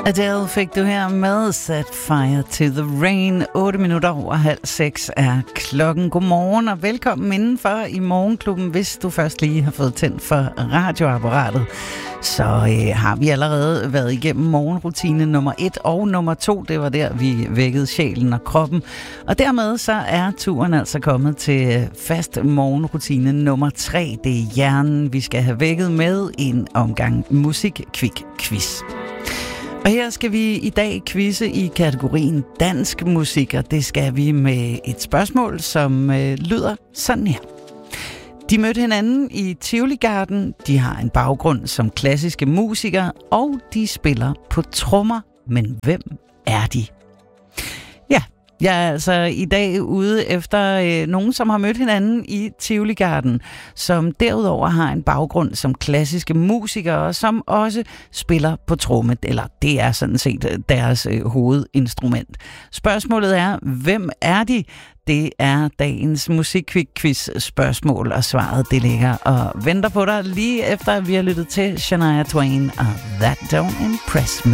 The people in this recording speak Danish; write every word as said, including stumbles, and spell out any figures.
Adele fik du her med Set Fire to the Rain. otte minutter over halv seks er klokken. Godmorgen og velkommen indenfor i Morgenklubben. Hvis du først lige har fået tændt for radioapparatet, så øh, har vi allerede været igennem morgenrutine nummer et og nummer to. Det var der, vi vækkede sjælen og kroppen. Og dermed så er turen altså kommet til fast morgenrutine nummer tre. Det er hjernen, vi skal have vækket med en omgang musik-kvik-quiz. Og her skal vi i dag quizze i kategorien dansk musik, og det skal vi med et spørgsmål, som øh, lyder sådan her. De mødte hinanden i Tivoli Garden, de har en baggrund som klassiske musikere, og de spiller på trommer. Men hvem er de? Ja, jeg er altså i dag ude efter øh, nogen, som har mødt hinanden i Tivoli Garden, som derudover har en baggrund som klassiske musikere, som også spiller på tromme, eller det er sådan set deres øh, hovedinstrument. Spørgsmålet er, hvem er de? Det er dagens musik-quiz spørgsmål, og svaret det ligger og venter på dig lige efter, at vi har lyttet til Shania Twain og That Don't Impress Me.